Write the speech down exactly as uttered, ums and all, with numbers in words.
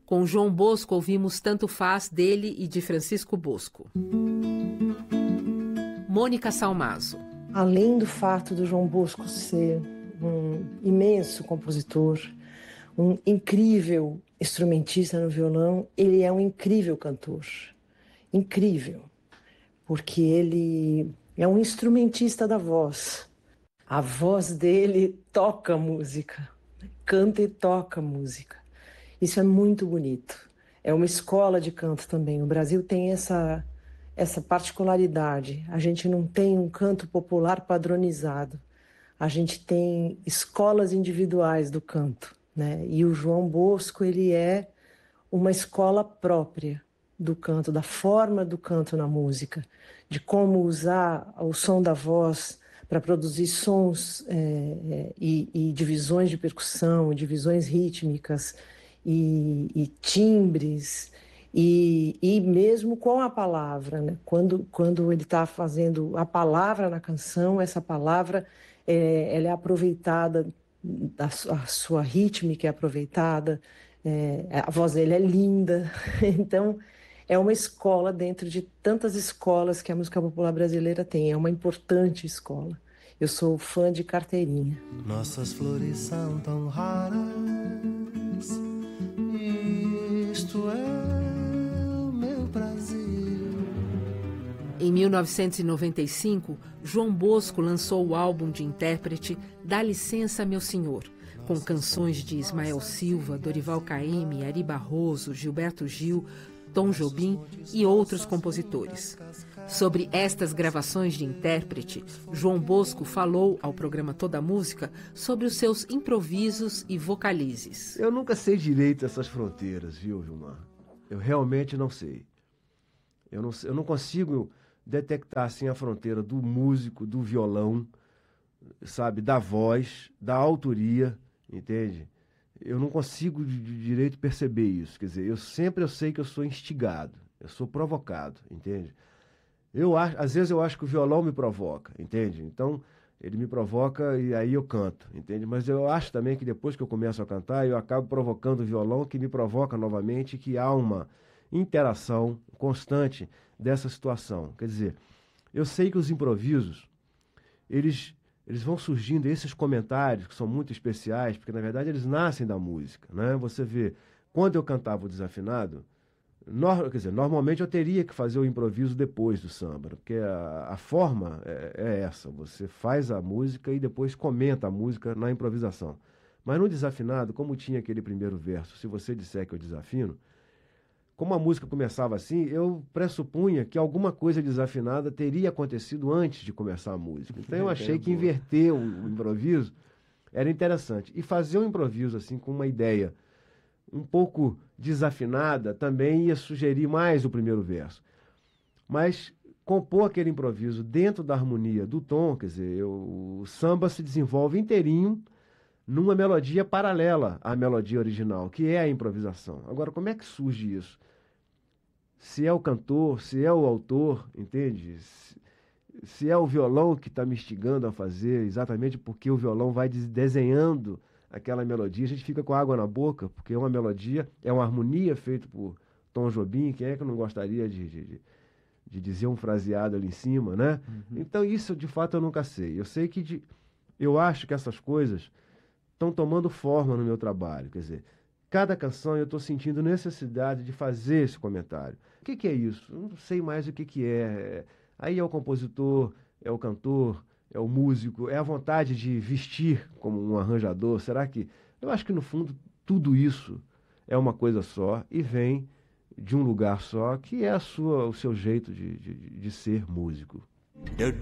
Com João Bosco ouvimos Tanto Faz dele e de Francisco Bosco. Mônica Salmazo. Além do fato do João Bosco ser um imenso compositor, um incrível instrumentista no violão, ele é um incrível cantor. Incrível. Porque ele é um instrumentista da voz. A voz dele toca música, canta e toca música. Isso é muito bonito. É uma escola de canto também. O Brasil tem essa, essa particularidade. A gente não tem um canto popular padronizado. A gente tem escolas individuais do canto, né? E o João Bosco, ele é uma escola própria do canto, da forma do canto na música, de como usar o som da voz para produzir sons é, é, e, e divisões de percussão, divisões rítmicas e, e timbres, e, e mesmo com a palavra, né? Quando, quando ele está fazendo a palavra na canção, essa palavra é, ela é aproveitada, a, a sua rítmica é aproveitada, é, a voz dele é linda, então é uma escola dentro de tantas escolas que a música popular brasileira tem. É uma importante escola. Eu sou fã de carteirinha. Nossas flores são tão raras, isto é o meu Brasil. Em mil novecentos e noventa e cinco, João Bosco lançou o álbum de intérprete Dá Licença, Meu Senhor, com canções de Ismael Silva, Dorival Caymmi, Ari Barroso, Gilberto Gil, Tom Jobim e outros compositores. Sobre estas gravações de intérprete, João Bosco falou ao programa Toda Música sobre os seus improvisos e vocalizes. Eu nunca sei direito essas fronteiras, viu, Vilmar? Eu realmente não sei. Eu não, eu não consigo detectar assim a fronteira do músico, do violão, sabe, da voz, da autoria, entende? Eu não consigo de, de direito perceber isso. Quer dizer, eu sempre eu sei que eu sou instigado, eu sou provocado, entende? Eu acho, às vezes eu acho que o violão me provoca, entende? Então, ele me provoca e aí eu canto, entende? Mas eu acho também que depois que eu começo a cantar, eu acabo provocando o violão, que me provoca novamente, que há uma interação constante dessa situação. Quer dizer, eu sei que os improvisos, eles... eles vão surgindo, esses comentários que são muito especiais, porque na verdade eles nascem da música, né? Você vê, quando eu cantava o desafinado, no, quer dizer, normalmente eu teria que fazer o improviso depois do samba, porque a, a forma é, é essa, você faz a música e depois comenta a música na improvisação. Mas no desafinado, como tinha aquele primeiro verso, se você disser que eu desafino, como a música começava assim, eu pressupunha que alguma coisa desafinada teria acontecido antes de começar a música. Então eu achei que inverter o improviso era interessante. E fazer um improviso assim com uma ideia um pouco desafinada também ia sugerir mais o primeiro verso. Mas compor aquele improviso dentro da harmonia do tom, quer dizer, eu, o samba se desenvolve inteirinho numa melodia paralela à melodia original, que é a improvisação. Agora, como é que surge isso? Se é o cantor, se é o autor, entende? Se, se é o violão que está me instigando a fazer, exatamente porque o violão vai desenhando aquela melodia, a gente fica com água na boca, porque é uma melodia, é uma harmonia feita por Tom Jobim, quem é que não gostaria de, de, de dizer um fraseado ali em cima, né? Uhum. Então isso, de fato, eu nunca sei. Eu sei que, de, eu acho que essas coisas estão tomando forma no meu trabalho, quer dizer, cada canção eu estou sentindo necessidade de fazer esse comentário. O que, que é isso? Eu não sei mais o que, que é. Aí é o compositor, é o cantor, é o músico, é a vontade de vestir como um arranjador. Será que... Eu acho que, no fundo, tudo isso é uma coisa só e vem de um lugar só, que é a sua, o seu jeito de, de, de ser músico.